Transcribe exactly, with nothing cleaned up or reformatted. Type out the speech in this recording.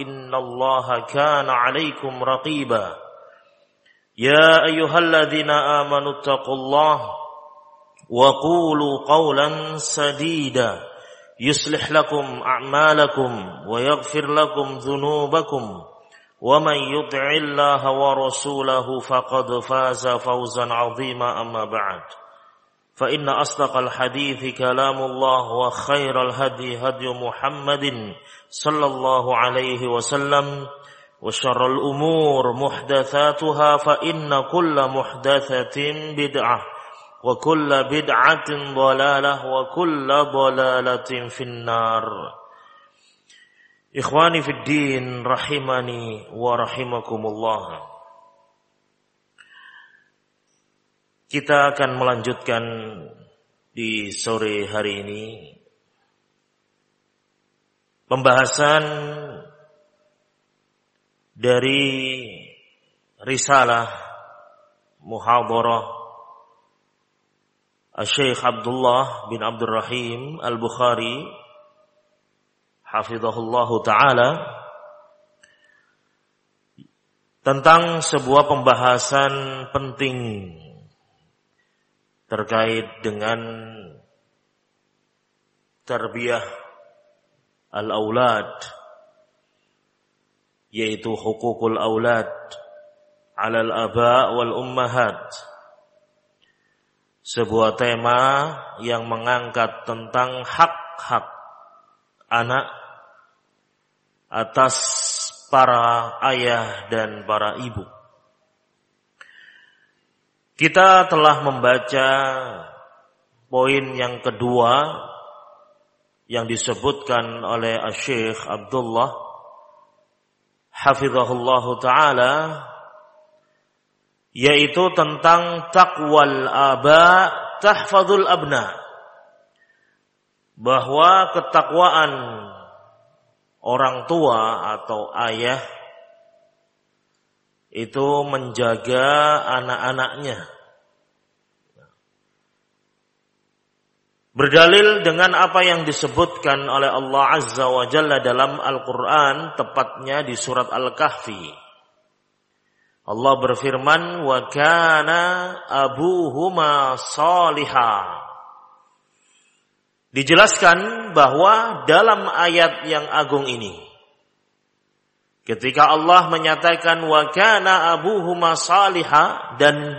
إن الله كان عليكم رقيبا يا أيها الذين آمنوا اتقوا الله وقولوا قولا سديدا يصلح لكم أعمالكم ويغفر لكم ذنوبكم ومن يطع الله ورسوله فقد فاز فوزا عظيما أما بعد فإن أصدق الحديث كلام الله وخير الهدي هدي محمد صلى الله عليه وسلم وشر الأمور محدثاتها فإن كل محدثة بدعة وكل بدعة ضلالة وكل ضلالة في النار. Ikhwani fid din rahimani wa rahimakumullah. Kita akan melanjutkan di sore hari ini pembahasan dari risalah muhadharah Asy-Syaikh Abdullah bin Abdul Rahim Al-Bukhari hafizahullahu ta'ala tentang sebuah pembahasan penting terkait dengan tarbiyah al-aulad, yaitu hukukul aulad alal aba wal ummahat. Sebuah tema yang mengangkat tentang hak-hak anak atas para ayah dan para ibu. Kita telah membaca poin yang kedua yang disebutkan oleh Asy-Syaikh Abdullah hafizahullahu ta'ala, yaitu tentang taqwal aba tahfazul abna, bahwa ketakwaan orang tua atau ayah itu menjaga anak-anaknya. Berdalil dengan apa yang disebutkan oleh Allah Azza wa Jalla dalam Al-Quran, tepatnya di surat Al-Kahfi. Allah berfirman, wa kana abuhuma salihah. Dijelaskan bahwa dalam ayat yang agung ini, ketika Allah menyatakan wa kana abuhuma salihah, dan